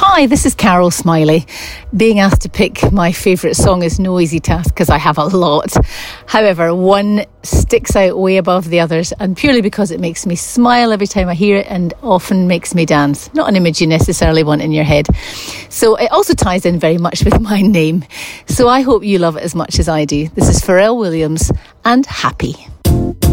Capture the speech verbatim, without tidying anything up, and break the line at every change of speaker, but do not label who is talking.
Hi, this is Carol Smiley. Being asked to pick my favourite song is no easy task because I have a lot. However, one sticks out way above the others, and purely because it makes me smile every time I hear it and often makes me dance. Not an image you necessarily want in your head. So it also ties in very much with my name. So I hope you love it as much as I do. This is Pharrell Williams and Happy.